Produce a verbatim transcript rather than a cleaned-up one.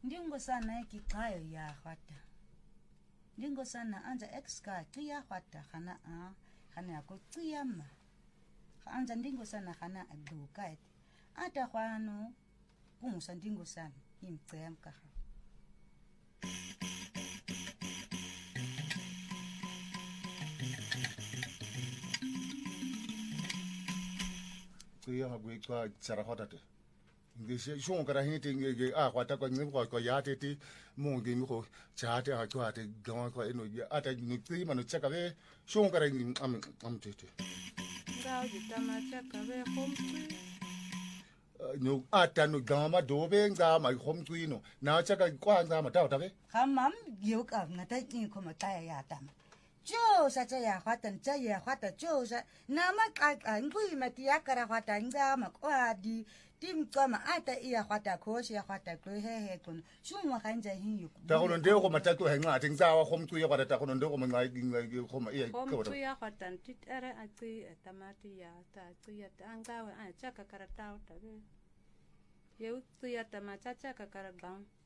Ndingo sana ekikayo ya khwata. Ndingo sana anja exka qiya khwata khana a khana ko qiyama. Anja ndingo sana khana aduka. Ata khwano kumusa ndingo sana imcemka. Qiya ngwe kwa tsara khwata te. Ngisho shon kara hiti nge a khwata ko ngi ko ya te ti mongi mi ko chate ha kwa te gawa ko eno ata ni ti manu chaka be shon kara ngi am am te te ngao jitama chaka be khomtwi no ata no gama do be nga ma khomtwi no na chaka kwa nga ma ta ta be Khamam yu ka ngata ni ko ma ta ya ta jo sa cha ya khwata cha ya khwata jo sa na ma ka ngui ma ti ya kara khwata nga ma kwa di tim kama ata iya khwata ko shi ya khwata ko he he kun shumwa kanja hin yu ta ko ndo ko mata ko henga ting za wa khomtwi ya kwa ta ko ndo ko ma ngai ko ma iya ko khomtwi ya khwata tit ara ati tamati ya ta ati ya anga wa a chaka karatau ta be yeu tu ya tamacha chaka karabang